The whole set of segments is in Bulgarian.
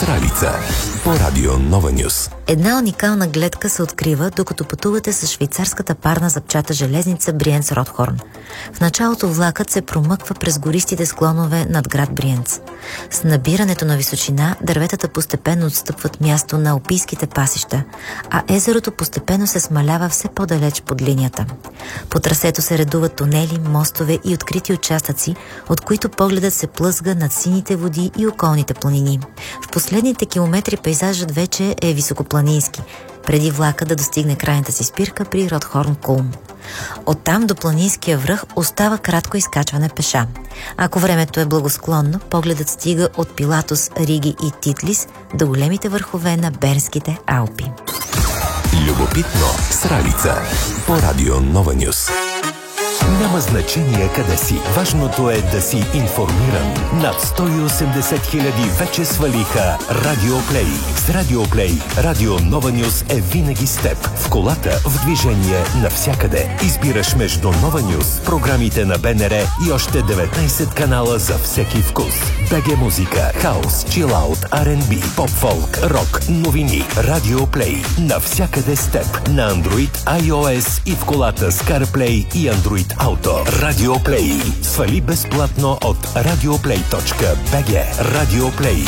Сралица по радио Нова Нюс. Една уникална гледка се открива, докато пътувате с швейцарската парна запчата железница Бриенц-Ротхорн. В началото влакът се промъква през гористите склонове над град Бриенц. С набирането на височина, дърветата постепенно отстъпват място на алпийските пасища, а езерото постепенно се смалява все по-далеч под линията. По трасето се редуват тунели, мостове и открити участъци, от които погледът се плъзга над сините води и околните планини. В последните километри пейзажът вече е високопланински, преди влака да достигне крайната си спирка при Ротхорн-Кулм. Оттам до планинския връх остава кратко изкачване пеша. Ако времето е благосклонно, погледът стига от Пилатус, Риги и Титлис до големите върхове на Бернските Алпи. Любопитно Сралица по радио Нова Нюс. Няма значение къде си. Важното е да си информиран. Над 180 хиляди вече свалиха Радиоплей. С Радиоплей Радио Нова Нюс е винаги с теб. В колата, в движение, навсякъде. Избираш между Нова Нюс, програмите на БНР и още 19 канала за всеки вкус. БГ музика, хаос, чилаут, R&B, поп-фолк, рок, новини. Радиоплей. Навсякъде с теб. На Android, iOS и в колата с CarPlay и Android Auto. Радиоплей. Свали безплатно от radioplay.bg. Радиоплей.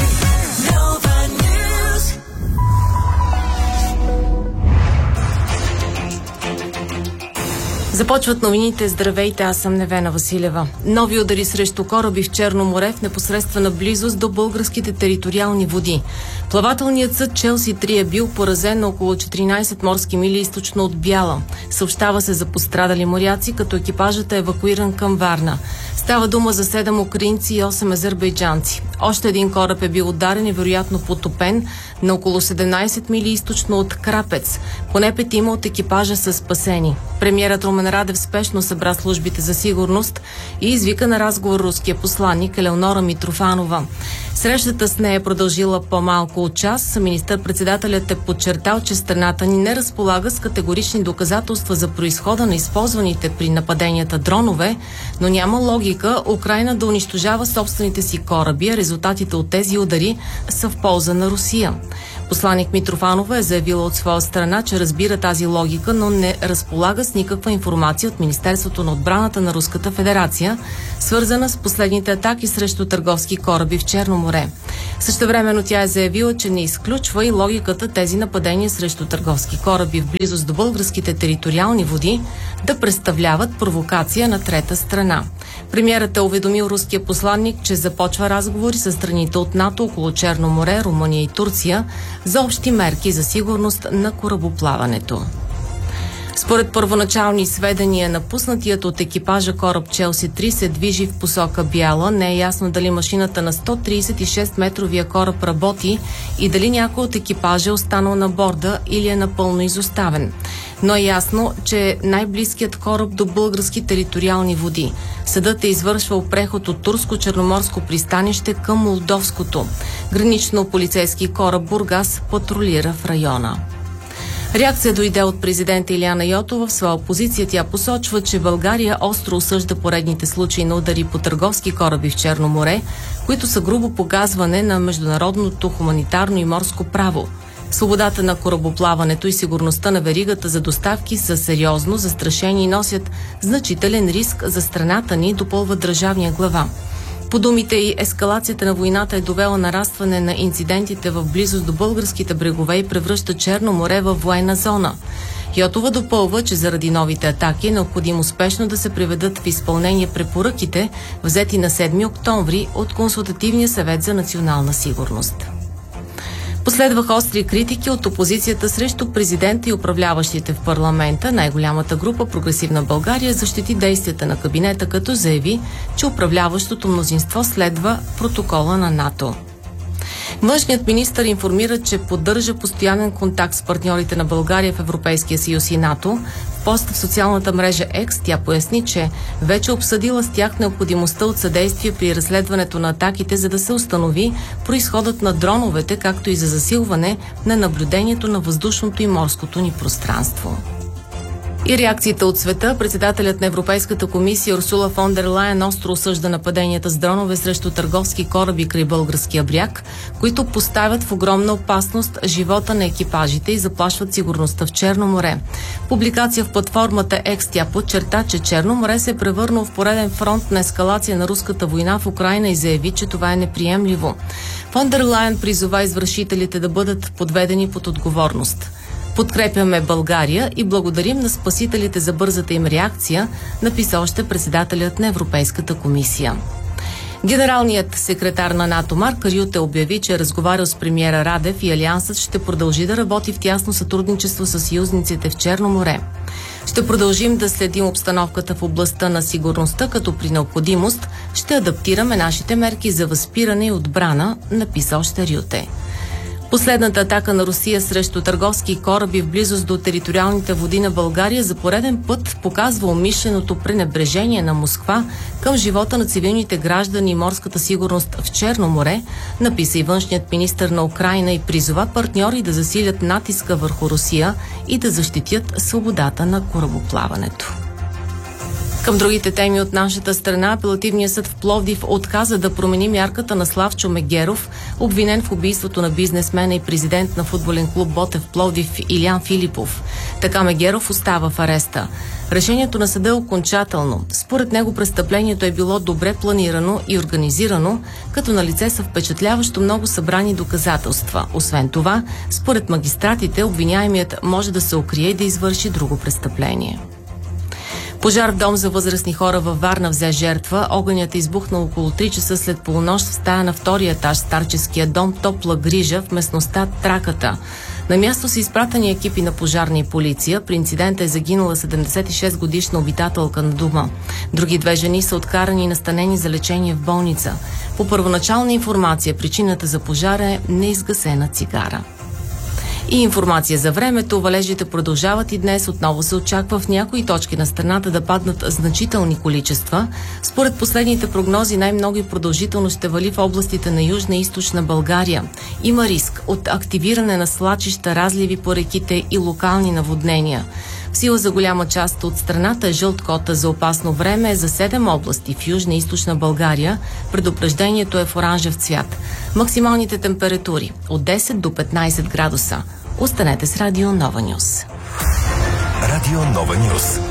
Започват новините. Здравейте, аз съм Невена Василева. Нови удари срещу кораби в Черно море в непосредствена близост до българските териториални води. Плавателният съд Челси 3 е бил поразен на около 14 морски мили източно от Бяла. Съобщава се за пострадали моряци, като екипажът е евакуиран към Варна. Става дума за 7 украинци и 8 азербайджанци. Още един кораб е бил ударен и вероятно потопен на около 17 мили източно от Крапец. Поне 5 от екипажа са спасени. Премиерът Румен Радев спешно събра службите за сигурност и извика на разговор руския посланник Елеонора Митрофанова. Срещата с нея е продължила по-малко от час. Министър-председателят е подчертал, че страната ни не разполага с категорични доказателства за произхода на използваните при нападенията дронове, но няма логика Украйна да унищожава собствените си кораби, а резултатите от тези удари са в полза на Русия. Посланник Митрофанова е заявила от своя страна, че разбира тази логика, но не разполага с никаква информация от Министерството на отбраната на Руската федерация, свързана с последните атаки срещу търговски кораби в Черно море. Същевременно тя е заявила, че не изключва и логиката тези нападения срещу търговски кораби в близост до българските териториални води да представляват провокация на трета страна. Премиерът е уведомил руския посланник, че започва разговори с страните от НАТО около Черно море, Румъния и Турция за общи мерки за сигурност на корабоплаването. Според първоначални сведения, напуснатият от екипажа кораб Челси 3 се движи в посока Бяла. Не е ясно дали машината на 136-метровия кораб работи и дали някой от екипажа е останал на борда или е напълно изоставен. Но е ясно, че най-близкият кораб до български териториални води. Съдът е извършвал преход от турско-черноморско пристанище към молдовското. Гранично-полицейски кораб Бургас патрулира в района. Реакция дойде от президента Илияна Йотова. В своя позиция тя посочва, че България остро осъжда поредните случаи на удари по търговски кораби в Черно море, които са грубо погазване на международното хуманитарно и морско право. Свободата на корабоплаването и сигурността на веригата за доставки са сериозно застрашени и носят значителен риск за страната ни, допълва държавния глава. По думите й, ескалацията на войната е довела нарастване на инцидентите в близост до българските брегове и превръща Черно море във военна зона. Йотова допълва, че заради новите атаки е необходимо спешно да се приведат в изпълнение препоръките, взети на 7 октомври от Консултативния съвет за национална сигурност. Последваха остри критики от опозицията срещу президента и управляващите в парламента. Най-голямата група Прогресивна България защити действията на кабинета, като заяви, че управляващото мнозинство следва протокола на НАТО. Външният министър информира, че поддържа постоянен контакт с партньорите на България в Европейския съюз и НАТО. В пост в социалната мрежа X тя поясни, че вече обсъдила с тях необходимостта от съдействие при разследването на атаките, за да се установи произходът на дроновете, както и за засилване на наблюдението на въздушното и морското ни пространство. И реакциите от света. Председателят на Европейската комисия Урсула фон дер Лайен остро осъжда нападенията с дронове срещу търговски кораби край българския бряг, които поставят в огромна опасност живота на екипажите и заплашват сигурността в Черно море. Публикация в платформата X тя подчерта, че Черно море се е превърнало в пореден фронт на ескалация на руската война в Украйна и заяви, че това е неприемливо. Фон дер Лайен призова извършителите да бъдат подведени под отговорност. Подкрепяме България и благодарим на спасителите за бързата им реакция, написа още председателят на Европейската комисия. Генералният секретар на НАТО Марк Рюте обяви, че е разговарял с премиера Радев и Алиансът ще продължи да работи в тясно сътрудничество с съюзниците в Черно море. Ще продължим да следим обстановката в областта на сигурността, като при необходимост ще адаптираме нашите мерки за възпиране и отбрана, написа още Рюте. Последната атака на Русия срещу търговски кораби в близост до териториалните води на България за пореден път показва умишленото пренебрежение на Москва към живота на цивилните граждани и морската сигурност в Черно море, написа и външният министър на Украйна и призова партньори да засилят натиска върху Русия и да защитят свободата на корабоплаването. Към другите теми от нашата страна, апелативният съд в Пловдив отказа да промени мярката на Славчо Мегеров, обвинен в убийството на бизнесмена и президент на футболен клуб Ботев Пловдив Илиян Филипов. Така Мегеров остава в ареста. Решението на съда е окончателно. Според него престъплението е било добре планирано и организирано, като налице са впечатляващо много събрани доказателства. Освен това, според магистратите, обвиняемият може да се укрие и да извърши друго престъпление. Пожар в дом за възрастни хора във Варна взе жертва. Огънят е избухнал около 3 часа след полунощ в стая на втория етаж старческия дом Топла грижа в местността Траката. На място са изпратени екипи на пожарна и полиция. При инцидента е загинала 76-годишна обитателка на дома. Други 2 жени са откарани и настанени за лечение в болница. По първоначална информация, причината за пожара е неизгасена цигара. И информация за времето. Валежите продължават и днес. Отново се очаква в някои точки на страната да паднат значителни количества. Според последните прогнози най-много и продължително ще вали в областите на Южна и Източна България. Има риск от активиране на свлачища, разливи по реките и локални наводнения. В сила за голяма част от страната е жълт код за опасно време за 7 области в Южна и Източна България. Предупреждението е в оранжев цвят. Максималните температури от 10 до 15 градуса. Останете с Радио Нова Нюс. Радио Нова Нюс.